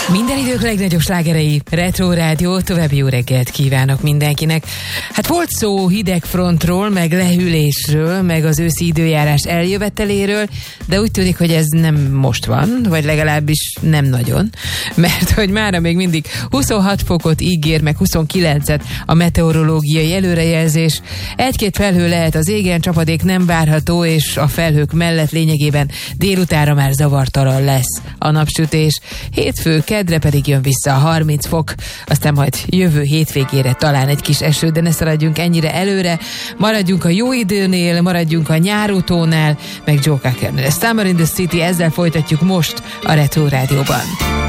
Minden idők legnagyobb slágerei, Retro Rádió, további jó reggelt kívánok mindenkinek. Hát volt szó hidegfrontról, meg lehűlésről, meg az őszi időjárás eljöveteléről, de úgy tűnik, hogy ez nem most van, vagy legalábbis nem nagyon, mert hogy mára még mindig 26 fokot ígér, meg 29-et a meteorológiai előrejelzés. Egy-két felhő lehet az égen, csapadék nem várható, és a felhők mellett lényegében délutánra már zavartalan lesz a napsütés. Hétfő, kedre pedig jön vissza a 30 fok, aztán majd jövő hétvégére talán egy kis eső, de ne szaladjunk ennyire előre, maradjunk a jó időnél, maradjunk a nyárutónál, meg Joe Cockernél. Summer in the City, ezzel folytatjuk most a Retro Rádióban.